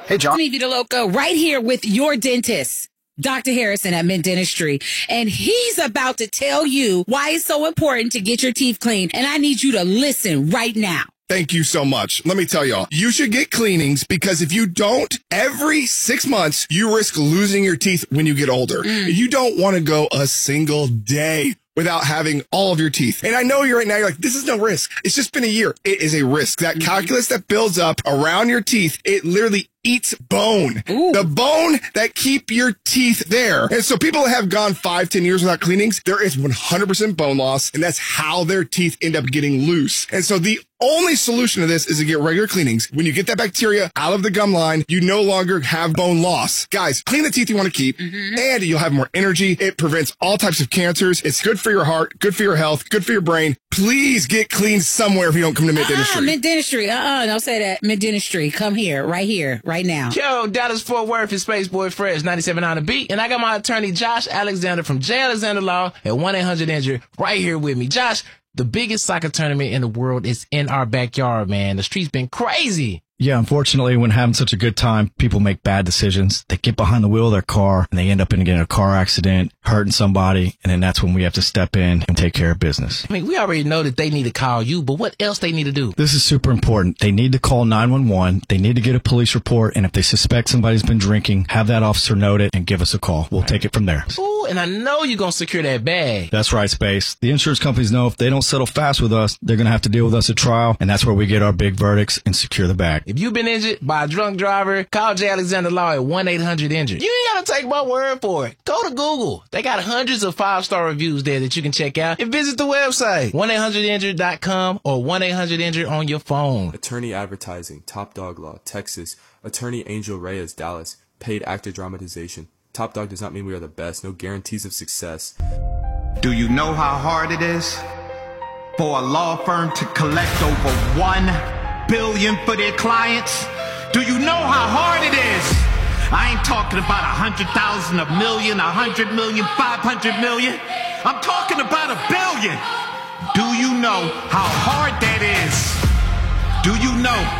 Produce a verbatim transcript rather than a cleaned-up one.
Hey, John. Stevie DeLoco right here with your dentist, Doctor Harrison at Mint Dentistry. And he's about to tell you why it's so important to get your teeth cleaned. And I need you to listen right now. Thank you so much. Let me tell y'all, you should get cleanings because if you don't, every six months, you risk losing your teeth when you get older. Mm. You don't want to go a single day without having all of your teeth. And I know you're right now, you're like, this is no risk. It's just been a year. It is a risk. That mm-hmm. calculus that builds up around your teeth, it literally eats bone. Ooh. The bone that keep your teeth there. And so people that have gone five, ten years without cleanings, there is one hundred percent bone loss, and that's how their teeth end up getting loose. And so the only solution to this is to get regular cleanings. When you get that bacteria out of the gum line, you no longer have bone loss. Guys, clean the teeth you want to keep, mm-hmm. and you'll have more energy. It prevents all types of cancers. It's good for your heart, good for your health, good for your brain. Please get cleaned somewhere if you don't come to Mint uh-uh, Dentistry. Mint Dentistry. Uh-uh, don't say that. Mint Dentistry. Come here, right here, right now. Yo, Dallas Fort Worth is Space Boy Fresh, ninety-seven on the beat. And I got my attorney, Josh Alexander from J. Alexander Law at one eight hundred injury right here with me. Josh, the biggest soccer tournament in the world is in our backyard, man. The street's been crazy. Yeah, unfortunately, when having such a good time, people make bad decisions. They get behind the wheel of their car, and they end up in getting a car accident, hurting somebody, and then that's when we have to step in and take care of business. I mean, we already know that they need to call you, but what else they need to do? This is super important. They need to call nine one one. They need to get a police report, and if they suspect somebody's been drinking, have that officer note it and give us a call. We'll take it from there. Ooh, and I know you're going to secure that bag. That's right, Space. The insurance companies know if they don't settle fast with us, they're going to have to deal with us at trial, and that's where we get our big verdicts and secure the bag. If you've been injured by a drunk driver, call J. Alexander Law at one eight hundred injured. You ain't got to take my word for it. Go to Google. They got hundreds of five-star reviews there that you can check out, and visit the website, one eight hundred injured dot com or one eight hundred injured on your phone. Attorney Advertising, Top Dog Law, Texas. Attorney Angel Reyes, Dallas. Paid actor dramatization. Top Dog does not mean we are the best. No guarantees of success. Do you know how hard it is for a law firm to collect over one billion for their clients? Do you know how hard it is? I ain't talking about a hundred thousand, a million, a hundred million, five hundred million. I'm talking about a billion. Do you know how hard that is? Do you know